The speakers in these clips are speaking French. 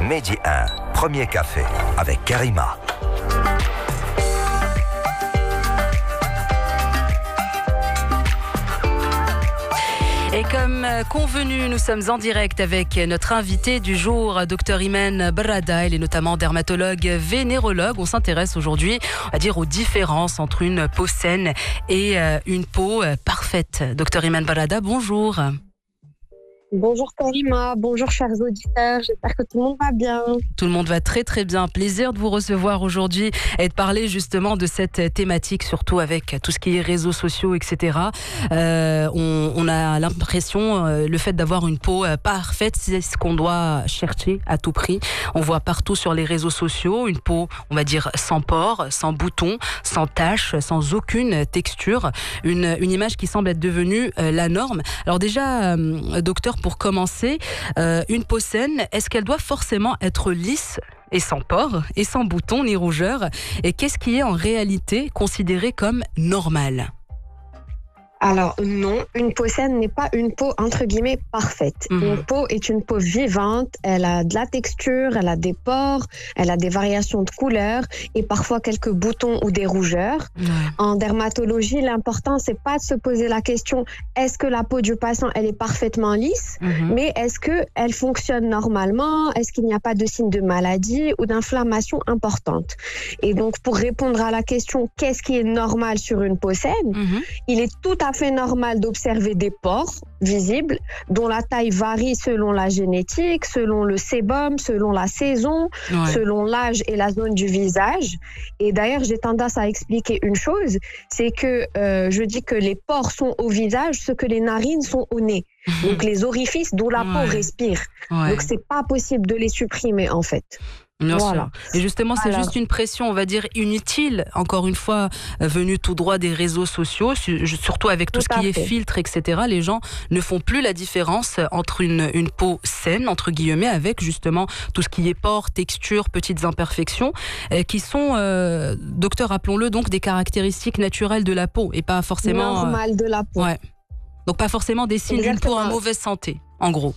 Midi 1, premier café avec Karima. Et comme convenu, nous sommes en direct avec notre invité du jour, Dr Imen Barada. Il est notamment dermatologue vénérologue. On s'intéresse aujourd'hui, on va dire, aux différences entre une peau saine et une peau parfaite. Dr Imen Barada, bonjour. Bonjour Karima, bonjour chers auditeurs, j'espère que tout le monde va bien. Tout le monde va très très bien, plaisir de vous recevoir aujourd'hui et de parler justement de cette thématique, surtout avec tout ce qui est réseaux sociaux, etc. On a l'impression, le fait d'avoir une peau parfaite, c'est ce qu'on doit chercher à tout prix. On voit partout sur les réseaux sociaux une peau, on va dire, sans pores, sans boutons, sans taches, sans aucune texture, une image qui semble être devenue la norme. Alors déjà, docteur, pour commencer, une peau saine, est-ce qu'elle doit forcément être lisse et sans pores et sans boutons ni rougeurs? Et qu'est-ce qui est en réalité considéré comme normal? Alors non, une peau saine n'est pas une peau entre guillemets parfaite. Une peau est une peau vivante, elle a de la texture, elle a des pores, elle a des variations de couleurs et parfois quelques boutons ou des rougeurs. En dermatologie, l'important c'est pas de se poser la question est-ce que la peau du patient elle est parfaitement lisse, mais est-ce que elle fonctionne normalement, est-ce qu'il n'y a pas de signes de maladie ou d'inflammation importante. Et donc pour répondre à la question qu'est-ce qui est normal sur une peau saine, il est tout à fait normal d'observer des pores visibles dont la taille varie selon la génétique, selon le sébum, selon la saison, selon l'âge et la zone du visage. Et d'ailleurs, j'ai tendance à expliquer une chose, c'est que je dis que les pores sont au visage ce que les narines sont au nez. Donc les orifices d'où la peau respire. Donc c'est pas possible de les supprimer en fait. Bien sûr. Et justement, c'est juste une pression, on va dire, inutile, encore une fois, venue tout droit des réseaux sociaux, surtout avec tout ce qui est filtre, etc. Les gens ne font plus la différence entre une peau saine, entre guillemets, avec justement tout ce qui est pores, textures, petites imperfections, qui sont, docteur, rappelons-le, donc des caractéristiques naturelles de la peau et pas forcément... Normales de la peau. Donc pas forcément des signes d'une peau en mauvaise santé, en gros.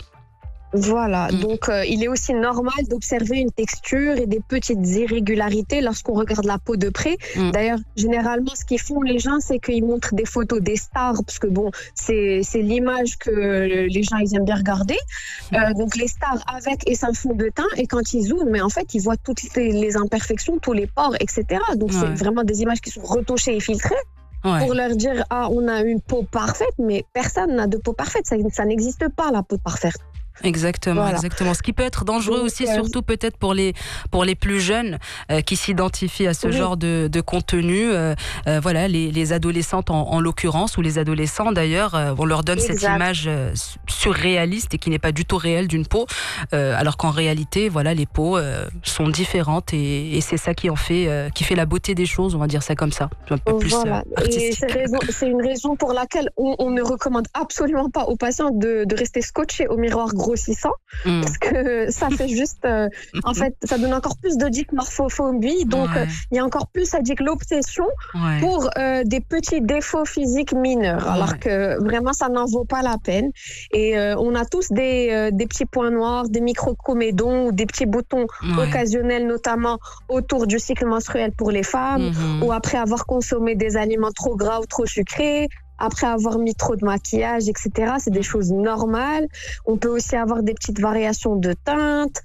Voilà, donc il est aussi normal d'observer une texture et des petites irrégularités lorsqu'on regarde la peau de près. D'ailleurs, généralement, ce qu'ils font les gens, c'est qu'ils montrent des photos des stars, parce que bon, c'est l'image que les gens ils aiment bien regarder. Donc les stars avec et sans fond de teint, et quand ils zooment, mais en fait, ils voient toutes les imperfections, tous les pores, etc. Donc c'est vraiment des images qui sont retouchées et filtrées. Pour leur dire, on a une peau parfaite, mais personne n'a de peau parfaite, ça n'existe pas la peau parfaite. Exactement, exactement. Ce qui peut être dangereux aussi, surtout peut-être pour les plus jeunes qui s'identifient à ce genre de contenu. Voilà, les adolescentes en l'occurrence, ou les adolescents d'ailleurs, on leur donne cette image surréaliste et qui n'est pas du tout réelle d'une peau, alors qu'en réalité, voilà, les peaux sont différentes et c'est ça qui fait la beauté des choses, on va dire ça comme ça, un peu plus artistique. Et c'est une raison pour laquelle on ne recommande absolument pas aux patients de rester scotchés au miroir grossissant, parce que ça fait juste en fait ça donne encore plus de dysmorphophobie, donc il y a encore plus, ça dit que l'obsession pour des petits défauts physiques mineurs, alors que vraiment ça n'en vaut pas la peine. Et on a tous des petits points noirs, des microcomédons ou des petits boutons occasionnels, notamment autour du cycle menstruel pour les femmes, ou après avoir consommé des aliments trop gras ou trop sucrés, après avoir mis trop de maquillage, etc. C'est des choses normales. On peut aussi avoir des petites variations de teinte,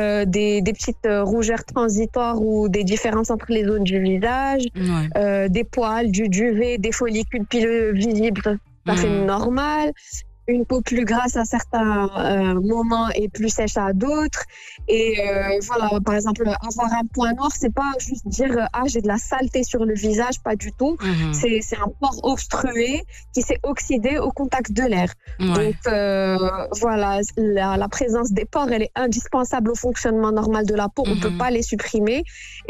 des petites rougeurs transitoires ou des différences entre les zones du visage, des poils, du duvet, des follicules pileux visibles, ça c'est normal. Une peau plus grasse à certains moments et plus sèche à d'autres. Et voilà, par exemple, avoir un point noir, c'est pas juste dire j'ai de la saleté sur le visage, pas du tout. C'est un pore obstrué qui s'est oxydé au contact de l'air. Donc voilà, la présence des pores, elle est indispensable au fonctionnement normal de la peau. On peut pas les supprimer.